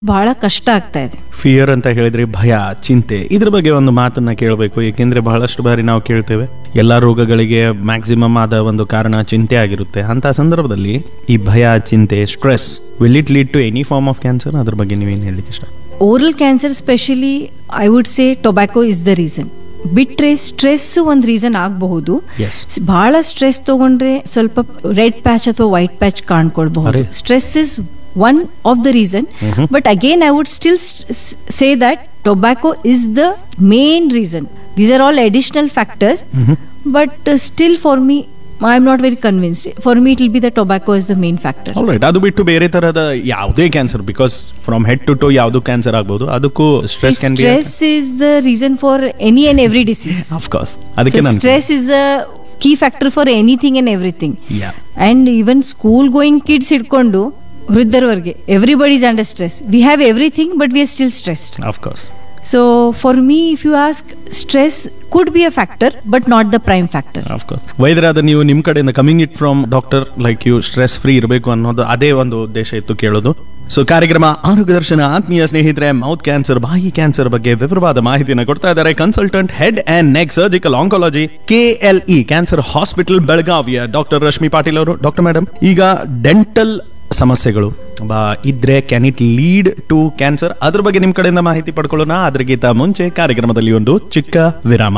ಬಹಳ ಕಷ್ಟ ಆಗ್ತಾ ಇದೆ. ಫಿಯರ್ ಅಂತ ಹೇಳಿದ್ರೆ ಭಯ, ಚಿಂತೆ, ಇದ್ರ ಬಗ್ಗೆ ಒಂದು ಮಾತನ್ನ ಕೇಳಬೇಕು. ಏಕೆಂದ್ರೆ ಬಹಳಷ್ಟು ಬಾರಿ ನಾವು ಕೇಳ್ತೇವೆ ಎಲ್ಲಾ ರೋಗಗಳಿಗೆ ಮ್ಯಾಕ್ಸಿಮಮ್ ಆದ ಒಂದು ಕಾರಣ ಚಿಂತೆ ಆಗಿರುತ್ತೆ. ಅಂತ ಸಂದರ್ಭದಲ್ಲಿ ಈ ಭಯ, ಚಿಂತೆ, stress will it lead to any form of cancer? ಅದ್ರ ಬಗ್ಗೆ ನೀವೇನು ಹೇಳಲಿಕ್ಕೆ ಇಷ್ಟ? Oral cancer specially I would say tobacco is the reason. ಬಿಟ್ರೆ ಸ್ಟ್ರೆಸ್ ಒಂದು ರೀಸನ್ ಆಗಬಹುದು. ಬಹಳ ಸ್ಟ್ರೆಸ್ ತಗೊಂಡ್ರೆ ಸ್ವಲ್ಪ ರೆಡ್ ಪ್ಯಾಚ್ ಅಥವಾ white patch ಕಾಣ್ಕೊಳ್ಬಹುದು. Stress is one of the reason, but again I would still say that tobacco is the main reason. These are all additional factors, but still for me I am not very convinced. For me it will be the tobacco is the main factor. All right, adu bittu bere taರದ ಯಾವುದೇ cancer, because from head to toe ಯಾವುದು cancer ಆಗಬಹುದು, ಅದಕ್ಕೂ stress can be. Stress is the reason for any and every disease. Of course, ಅದಕ್ಕೆ ನಾನು stress is a key factor for anything and everything. Yeah. And even school going kids ಹಿಡ್ಕೊಂಡು ವೃದ್ಧರವರೆಗೆ everybody is under stress. We have everything but we are still stressed. Of course. So for me, if you ask, stress could be a factor but not the prime factor. Of course. ವೈದ್ಯರಾದ ನೀವು ನಿಮ್ಮ ಕಡೆಯಿಂದ coming it from doctor like you, stress free ಇರಬೇಕು ಅನ್ನೋದು ಅದೇ ಒಂದು ಉದ್ದೇಶ ಇತ್ತು ಕೇಳೋದು. ಸೊ ಕಾರ್ಯಕ್ರಮ ಆರೋಗ್ಯ ದರ್ಶನ ಆತ್ಮೀಯ ಸ್ನೇಹಿತರೆ, ಮೌತ್ ಕ್ಯಾನ್ಸರ್, ಬಾಯಿ ಕ್ಯಾನ್ಸರ್ ಬಗ್ಗೆ ವಿವರವಾದ ಮಾಹಿತಿಯನ್ನು ಕೊಡ್ತಾ ಇದ್ದಾರೆ consultant head and neck surgical oncology KLE cancer hospital ಬೆಳಗಾವಿಯ ಡಾಕ್ಟರ್ ರಶ್ಮಿ ಪಾಟೀಲ್ ಅವರು. ಡಾಕ್ಟರ್ ಮೇಡಮ್, ಈಗ ಡೆಂಟಲ್ ಸಮಸ್ಯೆಗಳು ಇದ್ರೆ can it lead to cancer? ಅದ್ರ ಬಗ್ಗೆ ನಿಮ್ ಕಡೆಯಿಂದ ಮಾಹಿತಿ ಪಡ್ಕೊಳ್ಳೋಣ. ಅದ್ರಗಿಂತ ಮುಂಚೆ ಕಾರ್ಯಕ್ರಮದಲ್ಲಿ ಒಂದು ಚಿಕ್ಕ ವಿರಾಮ.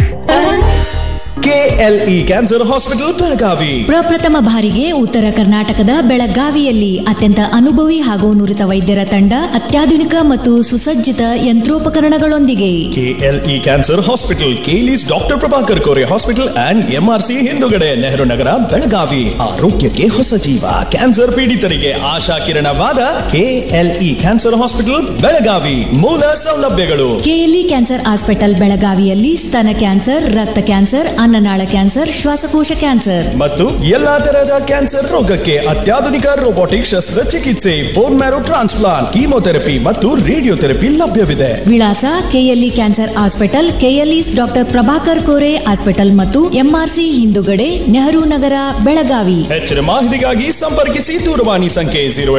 KLE ಕ್ಯಾನ್ಸರ್ ಹಾಸ್ಪಿಟಲ್ ಬೆಳಗಾವಿ ಪ್ರಪ್ರಥಮ ಬಾರಿಗೆ ಉತ್ತರ ಕರ್ನಾಟಕದ ಬೆಳಗಾವಿಯಲ್ಲಿ ಅತ್ಯಂತ ಅನುಭವಿ ಹಾಗೂ ನುರಿತ ವೈದ್ಯರ ತಂಡ, ಅತ್ಯಾಧುನಿಕ ಮತ್ತು ಸುಸಜ್ಜಿತ ಯಂತ್ರೋಪಕರಣಗಳೊಂದಿಗೆ. KLE cancer hospital, ಕೇಲಿಸ್ doctor Prabhakar Kore hospital and MRC ಹಿಂದುಗಡೆ, ನೆಹರು ನಗರ, ಬೆಳಗಾವಿ. ಆರೋಗ್ಯಕ್ಕೆ ಹೊಸ ಜೀವ, ಕ್ಯಾನ್ಸರ್ ಪೀಡಿತರಿಗೆ ಆಶಾ ಕಿರಣವಾದ KLE ಕ್ಯಾನ್ಸರ್ ಹಾಸ್ಪಿಟಲ್ ಬೆಳಗಾವಿ. ಮೂಲ ಸೌಲಭ್ಯಗಳು: KLE ಕ್ಯಾನ್ಸರ್ ಹಾಸ್ಪಿಟಲ್ ಬೆಳಗಾವಿಯಲ್ಲಿ ಸ್ತನ ಕ್ಯಾನ್ಸರ್, ರಕ್ತ ಕ್ಯಾನ್ಸರ್, ಅನ್ನನಾಳ ಕ್ಯಾನ್ಸರ್, ಶ್ವಾಸಕೋಶ ಕ್ಯಾನ್ಸರ್ ಮತ್ತು ಎಲ್ಲಾ ತರಹದ ಕ್ಯಾನ್ಸರ್ ರೋಗಕ್ಕೆ ಅತ್ಯಾಧುನಿಕ ರೋಬೋಟಿಕ್ ಶಸ್ತ್ರಚಿಕಿತ್ಸೆ, ಬೋನ್ ಮ್ಯಾರೋ ಟ್ರಾನ್ಸ್ಪ್ಲಾಂಟ್, ಕೀಮೋಥೆರಪಿ ಮತ್ತು ರೇಡಿಯೋಥೆರಪಿ ಲಭ್ಯವಿದೆ. ವಿಳಾಸ: KLE cancer hospital, KLE doctor Prabhakar Kore hospital ಮತ್ತು MRC ಹಿಂದುಗಡೆ, ನೆಹರು ನಗರ, ಬೆಳಗಾವಿ. ಹೆಚ್ಚಿನ ಮಾಹಿತಿಗಾಗಿ ಸಂಪರ್ಕಿಸಿ ದೂರವಾಣಿ ಸಂಖ್ಯೆ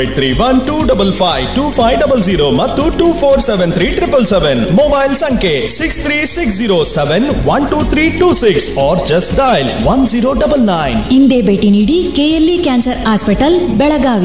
0831255500 ಮತ್ತು 247377. ಮೊಬೈಲ್ ಸಂಖ್ಯೆ 6360712326 or just dial 1099. ಇಂದೇ ಭೇಟಿ ನೀಡಿ KLE ಕ್ಯಾನ್ಸರ್ ಹಾಸ್ಪಿಟಲ್ ಬೆಳಗಾವಿ.